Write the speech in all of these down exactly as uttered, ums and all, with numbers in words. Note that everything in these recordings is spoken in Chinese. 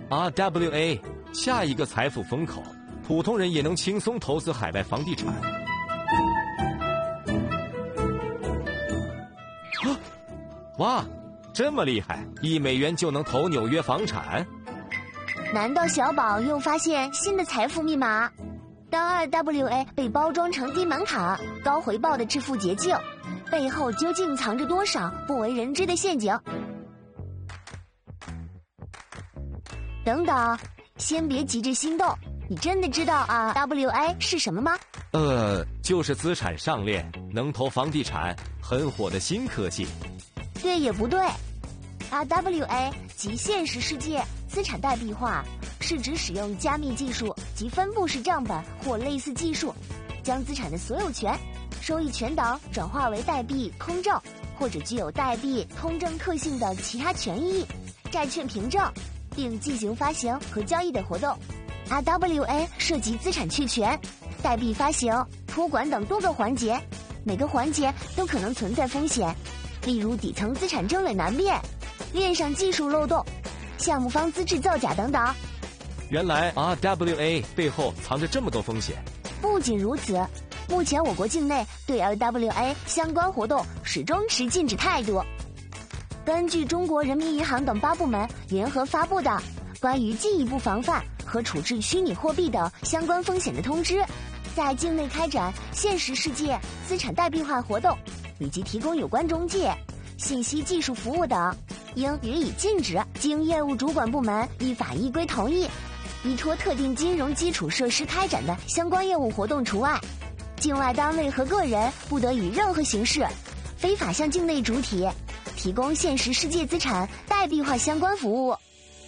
R W A 下一个财富风口，普通人也能轻松投资海外房地产。啊，哇，这么厉害，一美元就能投纽约房产？ 难道小宝又发现新的财富密码？当 R W A 被包装成低门槛、高回报的致富捷径，背后究竟藏着多少不为人知的陷阱？等等，先别急着心动，你真的知道 R W A 是什么吗？ 呃，就是资产上链，能投房地产，很火的新科技。 对也不对 ，R W A 即现实世界资产代币化，是指使用加密技术及分布式账本或类似技术，将资产的所有权、收益权等转化为代币通证或者具有代币通证特性的其他权益、债券凭证，并进行发行和交易的活动。R W A 涉及资产确权、代币发行、托管等多个环节，每个环节都可能存在风险，例如底层资产真伪难辨、链上技术漏洞、项目方资质造假等等。 原来 R W A 背后藏着这么多风险。 不仅如此，目前我国境内对 R W A 相关活动始终持禁止态度。根据中国人民银行等八部门联合发布的《关于进一步防范和处置虚拟货币的相关风险的通知》，在境内开展现实世界资产代币化活动以及提供有关中介、信息技术服务等，应予以禁止。经业务主管部门依法依规同意，依托特定金融基础设施开展的相关业务活动除外。境外单位和个人不得以任何形式非法向境内主体提供现实世界资产代币化相关服务。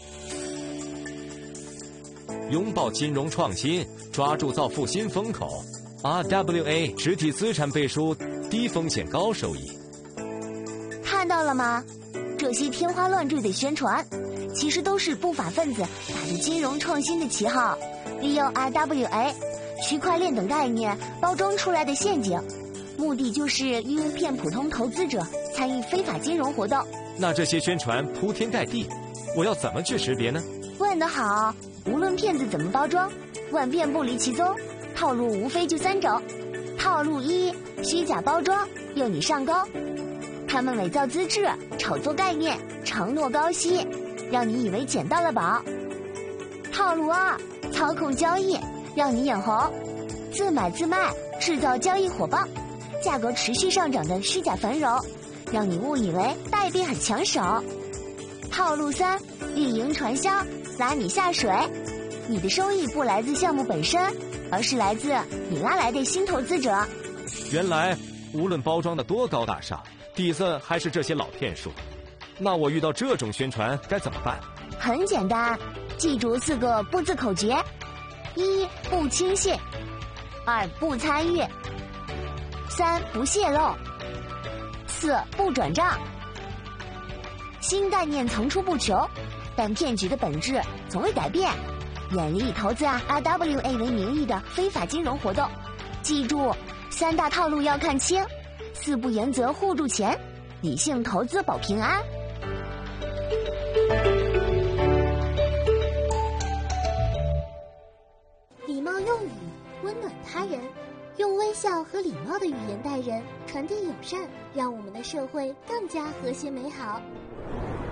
拥抱金融创新，抓住造富新风口。R W A 实体资产背书，低风险高收益。 看到了吗？这些天花乱坠的宣传，其实都是不法分子打着金融创新的旗号，利用 R W A、区块链等概念包装出来的陷阱，目的就是诱骗普通投资者参与非法金融活动。 那这些宣传铺天盖地，我要怎么去识别呢？ 问得好，无论骗子怎么包装，万变不离其宗，套路无非就三种。套路一，虚假包装，诱你上钩。他们伪造资质，炒作概念，承诺高息，让你以为捡到了宝。套路二，操控交易，让你眼红，自买自卖，制造交易火爆，价格持续上涨的虚假繁荣，让你误以为代币很抢手。套路三，运营传销，拉你下水，你的收益不来自项目本身，而是来自你拉来的新投资者。 原来无论包装的多高大上，底子还是这些老骗术。那我遇到这种宣传该怎么办？ 很简单，记住四个不字口诀：一、不轻信；二、不参与；三、不泄露；四、不转账。新概念层出不穷，但骗局的本质从未改变。远离以投资 R W A 为名义的非法金融活动。记住，三大套路要看清，四不原则护住钱，理性投资保平安。 礼貌用语，温暖他人，用微笑和礼貌的语言待人，传递友善，让我们的社会更加和谐美好。